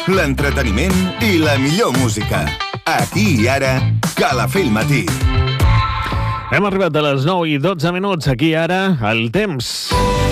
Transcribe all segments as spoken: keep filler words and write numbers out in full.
l'entreteniment i la millor música. Aquí i ara, Calafell Matí. Hem arribat a les nou i dotze minuts. Aquí i ara, el temps.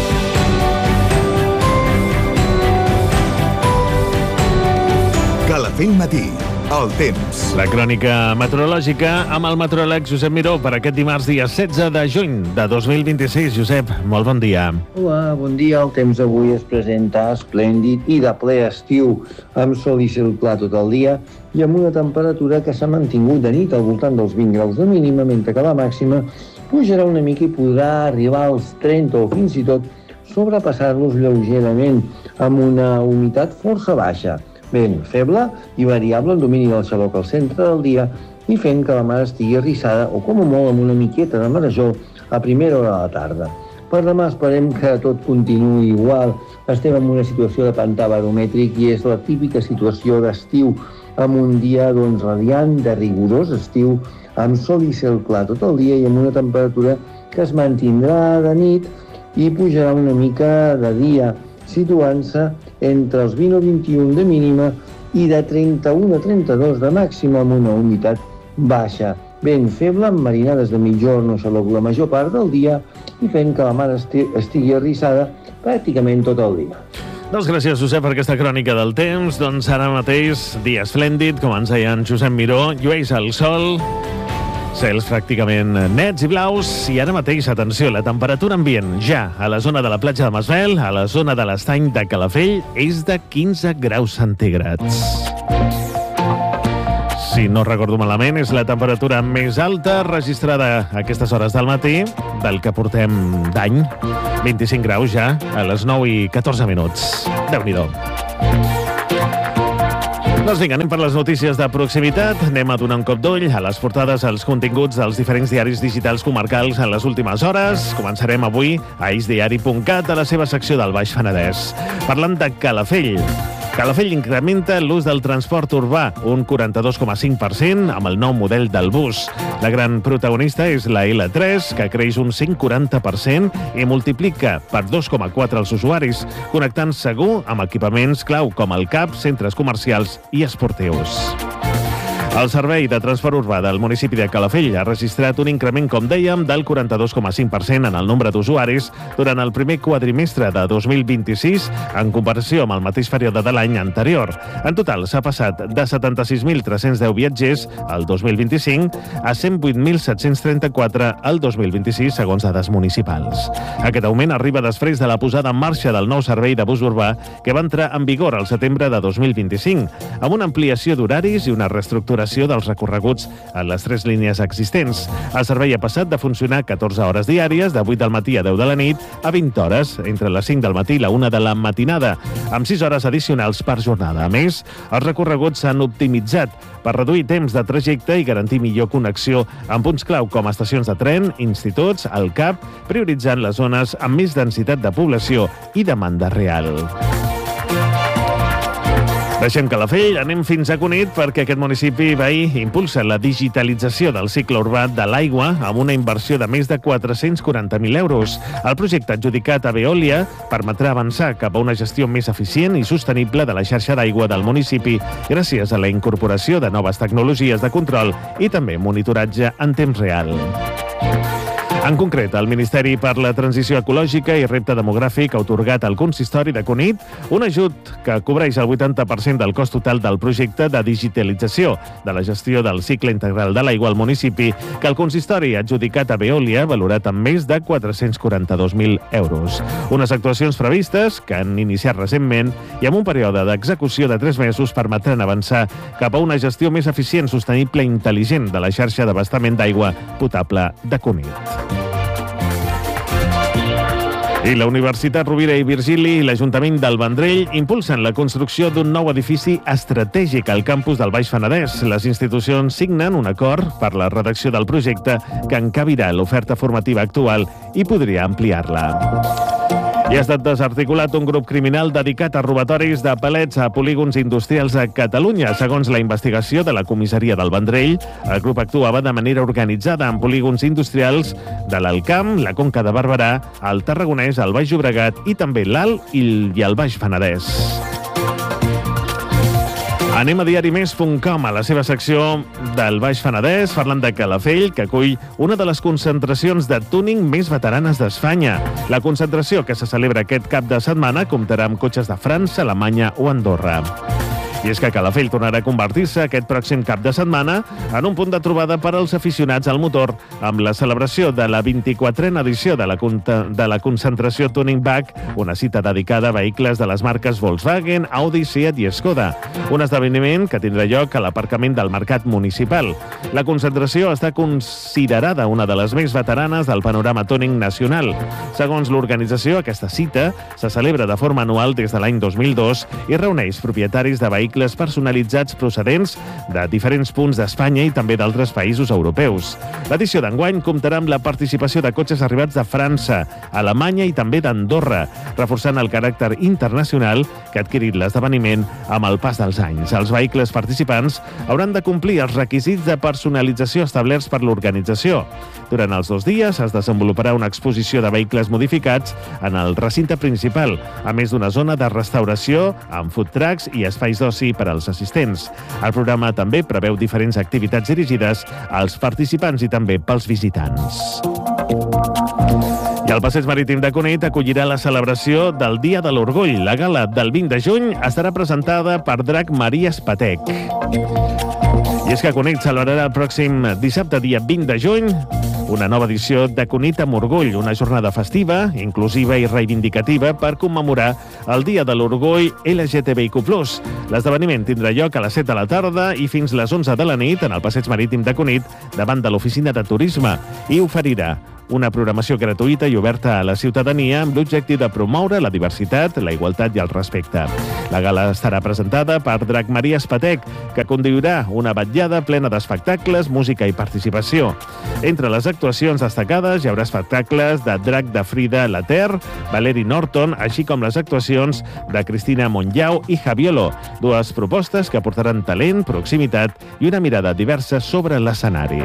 Calafell Matí, el temps. La crònica meteorològica amb el meteoròleg Josep Miró per aquest dimarts, dia setze de juny de dos mil vint-i-sis. Josep, molt bon dia. Hola, bon dia. El temps avui es presenta esplèndid i de ple estiu, amb sol i cel clar tot el dia i amb una temperatura que s'ha mantingut de nit al voltant dels vint graus de mínima, mentre que la màxima pujarà una mica i podrà arribar als trenta o fins i tot sobrepassar-los lleugerament amb una humitat força baixa. Vent feble i variable en domini del xaloc al centre del dia i fent que la mar estigui arrissada o com a molt amb una miqueta de marejor a primera hora de la tarda. Per demà esperem que tot continuï igual. Estem en una situació de pantà baromètric i és la típica situació d'estiu amb un dia doncs, radiant, de rigorós estiu, amb sol i cel clar tot el dia i amb una temperatura que es mantindrà de nit i pujarà una mica de dia, situant-se entre els vint o vint-i-un de mínima i de trenta-un a trenta-dos de màxima amb una humitat baixa. Vent feble amb marinades de mitjorn o xaloc la major part del dia i fent que la mar esti- estigui arrissada pràcticament tot el dia. Doncs gràcies, Josep, per aquesta crònica del temps. Doncs ara mateix, dia esplèndid, com ens deia en Josep Miró, llueix el sol, cels pràcticament nets i blaus, i ara mateix, atenció, la temperatura ambient ja a la zona de la platja de Masvel, a la zona de l'estany de Calafell, és de quinze graus centígrads. Si no recordo malament, és la temperatura més alta registrada a aquestes hores del matí del que portem d'any. vint-i-cinc graus ja a les nou i catorze minuts. Déu-n'hi-do. Doncs vinga, anem per les notícies de proximitat. Anem a donar un cop d'ull a les portades, als continguts dels diferents diaris digitals comarcals en les últimes hores. Començarem avui a isdiari punt cat, a la seva secció del Baix Penedès. Parlant de Calafell. Calafell incrementa l'ús del transport urbà, un quaranta-dos coma cinc per cent amb el nou model del bus. La gran protagonista és la ela tres, que creix un cent quaranta per cent i multiplica per dos coma quatre els usuaris, connectant segur amb equipaments clau com el C A P, centres comercials i esportius. El Servei de Transport Urbà del municipi de Calafell ha registrat un increment, com dèiem, del quaranta-dos coma cinc per cent en el nombre d'usuaris durant el primer quadrimestre de dos mil vint-i-sis en comparació amb el mateix període de l'any anterior. En total, s'ha passat de setanta-sis mil tres-cents deu viatgers al dos mil vint-i-cinc a cent vuit mil set-cents trenta-quatre al dos mil vint-i-sis, segons dades municipals. Aquest augment arriba després de la posada en marxa del nou servei de bus urbà que va entrar en vigor al setembre de dos mil vint-i-cinc, amb una ampliació d'horaris i una reestructuració dels recorreguts en les tres línies existents. El servei ha passat de funcionar catorze hores diàries, de vuit del matí a deu de la nit, a vint hores, entre les cinc del matí i la una de la matinada, amb sis hores addicionals per jornada. A més, els recorreguts s'han optimitzat per reduir temps de trajecte i garantir millor connexió amb punts clau com estacions de tren, instituts, el C A P, prioritzant les zones amb més densitat de població i demanda real. Deixem Calafell, anem fins a Cunit perquè aquest municipi veí impulsa la digitalització del cicle urbà de l'aigua amb una inversió de més de quatre-cents quaranta mil euros. El projecte adjudicat a Veolia permetrà avançar cap a una gestió més eficient i sostenible de la xarxa d'aigua del municipi gràcies a la incorporació de noves tecnologies de control i també monitoratge en temps real. En concret, el Ministeri per la Transició Ecològica i Repte Demogràfic ha atorgat al Consistori de Cunit un ajut que cobreix el vuitanta per cent del cost total del projecte de digitalització de la gestió del cicle integral de l'aigua al municipi, que el Consistori ha adjudicat a Veolia, valorat amb més de quatre-cents quaranta-dos mil euros. Unes actuacions previstes que han iniciat recentment i amb un període d'execució de tres mesos permetran avançar cap a una gestió més eficient, sostenible i intel·ligent de la xarxa d'abastament d'aigua potable de Cunit. I la Universitat Rovira i Virgili i l'Ajuntament del Vendrell impulsen la construcció d'un nou edifici estratègic al campus del Baix Penedès. Les institucions signen un acord per la redacció del projecte que encabirà l'oferta formativa actual i podria ampliar-la. I ha estat desarticulat un grup criminal dedicat a robatoris de palets a polígons industrials a Catalunya. Segons la investigació de la comissaria del Vendrell, el grup actuava de manera organitzada en polígons industrials de l'Alcamp, la Conca de Barberà, el Tarragonès, el Baix Llobregat i també l'Alt i el Baix Penedès. Anem a diari més punt com, a la seva secció del Baix Penedès, parlant de Calafell, que acull una de les concentracions de túning més veteranes d'Espanya. La concentració, que se celebra aquest cap de setmana, comptarà amb cotxes de França, Alemanya o Andorra. I és que Calafell tornarà a convertir-se aquest pròxim cap de setmana en un punt de trobada per als aficionats al motor, amb la celebració de la vint-i-quatrena edició de la, de la concentració Tuning Back, una cita dedicada a vehicles de les marques Volkswagen, Audi, Seat i Skoda. Un esdeveniment que tindrà lloc a l'aparcament del Mercat Municipal. La concentració està considerada una de les més veteranes del panorama tuning nacional. Segons l'organització, aquesta cita se celebra de forma anual des de l'any dos mil dos i reuneix propietaris de vehicles personalitzats procedents de diferents punts d'Espanya i també d'altres països europeus. L'edició d'enguany comptarà amb la participació de cotxes arribats de França, Alemanya i també d'Andorra, reforçant el caràcter internacional que ha adquirit l'esdeveniment amb el pas dels anys. Els vehicles participants hauran de complir els requisits de personalització establerts per l'organització. Durant els dos dies es desenvoluparà una exposició de vehicles modificats en el recinte principal, a més d'una zona de restauració amb food trucks i espais d'oci per als assistents. El programa també preveu diferents activitats dirigides als participants i també pels visitants. I el Passeig Marítim de Cunit acollirà la celebració del Dia de l'Orgull. La gala del vint de juny estarà presentada per Drac Maria Espatec. I és que Cunit celebrarà el pròxim dissabte, dia vint de juny, una nova edició de Cunit amb Orgull, una jornada festiva, inclusiva i reivindicativa per commemorar el Dia de l'Orgull L G T B I Q plus. L'esdeveniment tindrà lloc a les set de la tarda i fins les onze de la nit en el Passeig Marítim de Cunit, davant de l'Oficina de Turisme, i oferirà una programació gratuïta i oberta a la ciutadania amb l'objectiu de promoure la diversitat, la igualtat i el respecte. La gala estarà presentada per Drac Maria Espatec, que conduirà una vetllada plena d'espectacles, música i participació. Entre les actuacions destacades hi haurà espectacles de Drac de Frida Later, Valeri Norton, així com les actuacions de Cristina Monllau i Javiolo, dues propostes que aportaran talent, proximitat i una mirada diversa sobre l'escenari.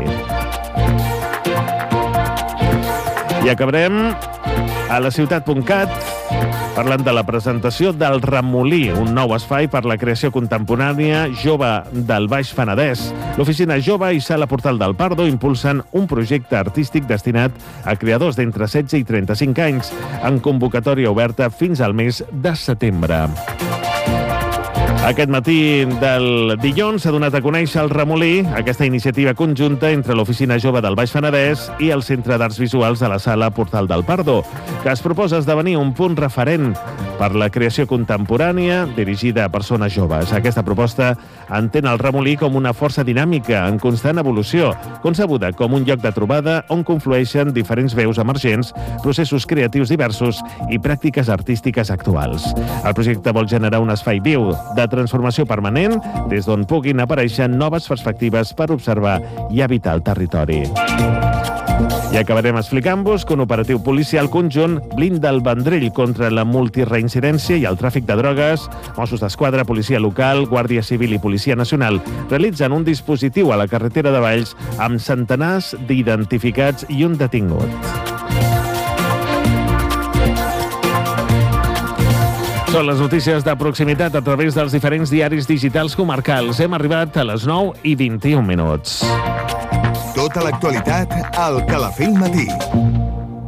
I acabarem a la ciutat punt cat parlant de la presentació del Remolí, un nou espai per la creació contemporània jove del Baix Penedès. L'Oficina Jove i Sala Portal del Pardo impulsen un projecte artístic destinat a creadors d'entre setze i trenta-cinc anys, en convocatòria oberta fins al mes de setembre. Aquest matí del dilluns s'ha donat a conèixer el Remolí, aquesta iniciativa conjunta entre l'Oficina Jove del Baix Penedès i el Centre d'Arts Visuals de la Sala Portal del Pardo, que es proposa esdevenir un punt referent per la creació contemporània dirigida a persones joves. Aquesta proposta entén el Remolí com una força dinàmica en constant evolució, concebuda com un lloc de trobada on conflueixen diferents veus emergents, processos creatius diversos i pràctiques artístiques actuals. El projecte vol generar un espai viu de transformació permanent, des d'on puguin aparèixer noves perspectives per observar i habitar el territori. I acabarem explicant-vos que un operatiu policial conjunt blinda el Vendrell contra la multireincidència i el tràfic de drogues. Mossos d'Esquadra, Policia Local, Guàrdia Civil i Policia Nacional realitzen un dispositiu a la carretera de Valls amb centenars d'identificats i un detingut. Són les notícies de proximitat a través dels diferents diaris digitals comarcals. Hem arribat a les nou i vint-i-un minuts. Tota l'actualitat al Calafell Matí.